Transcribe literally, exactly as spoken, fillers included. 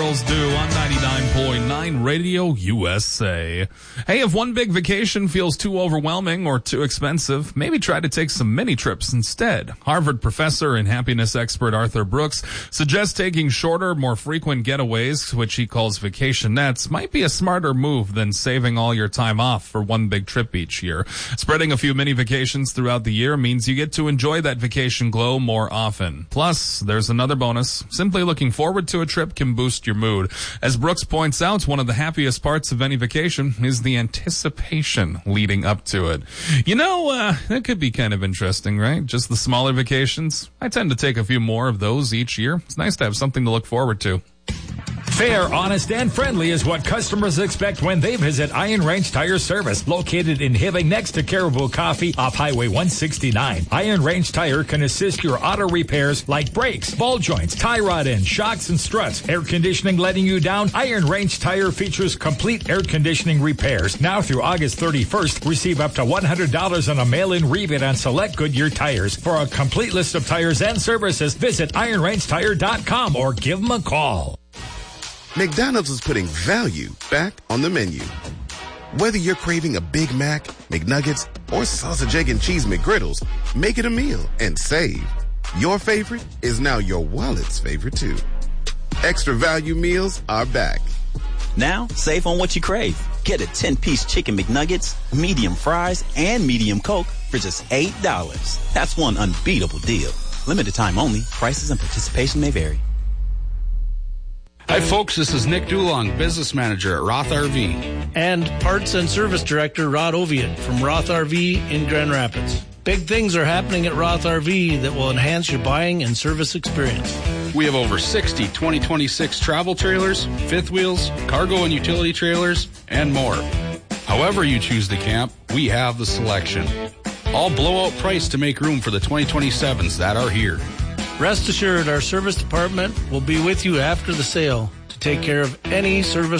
Miles do on ninety-nine point nine Radio U S A. Hey, if one big vacation feels too overwhelming or too expensive, maybe try to take some mini trips instead. Harvard professor and happiness expert Arthur Brooks suggests taking shorter, more frequent getaways, which he calls vacationettes, might be a smarter move than saving all your time off for one big trip each year. Spreading a few mini vacations throughout the year means you get to enjoy that vacation glow more often. Plus, there's another bonus. Simply looking forward to a trip can boost your mood. As Brooks points out, one of the happiest parts of any vacation is the anticipation leading up to it. You know, uh, that could be kind of interesting, right? Just the smaller vacations. I tend to take a few more of those each year. It's nice to have something to look forward to. Fair, honest, and friendly is what customers expect when they visit Iron Range Tire Service, located in Hibbing next to Caribou Coffee off Highway one sixty-nine. Iron Range Tire can assist your auto repairs like brakes, ball joints, tie rod ends, shocks, and struts. Air conditioning letting you down? Iron Range Tire features complete air conditioning repairs. Now through August thirty-first, receive up to one hundred dollars on a mail-in rebate on select Goodyear tires. For a complete list of tires and services, visit iron range tire dot com or give them a call. McDonald's is putting value back on the menu. Whether you're craving a Big Mac, McNuggets, or sausage, egg, and cheese McGriddles, make it a meal and save. Your favorite is now your wallet's favorite too. Extra value meals are back. Now, save on what you crave. Get a ten-piece chicken McNuggets, medium fries, and medium Coke for just eight dollars. That's one unbeatable deal. Limited time only. Prices and participation may vary. Hi, folks. This is Nick Dulong, business manager at Roth R V. And parts and service director Rod Oviatt from Roth R V in Grand Rapids. Big things are happening at Roth R V that will enhance your buying and service experience. We have over sixty twenty twenty-six travel trailers, fifth wheels, cargo and utility trailers, and more. However you choose to camp, we have the selection. All blowout price to make room for the twenty twenty-sevens that are here. Rest assured, our service department will be with you after the sale to take care of any service